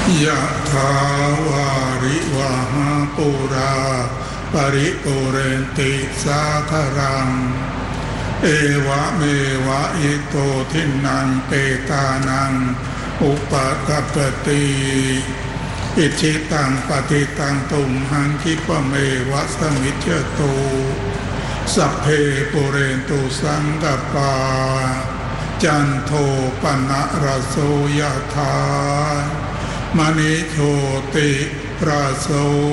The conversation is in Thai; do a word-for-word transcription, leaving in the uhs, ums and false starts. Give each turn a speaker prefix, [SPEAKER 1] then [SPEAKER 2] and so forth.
[SPEAKER 1] ยะถาวาริวหาปุราปริปุเรนติสาครังเอวะเมวะอิโตทินังเปตานังอุปกัปปติอิชิตังปฏิตังตุมหังคิปะเมวะสมิจจตุสัพเพปุเรนตุสังกปาจันโทปนะระโสยธามณิโชติระโส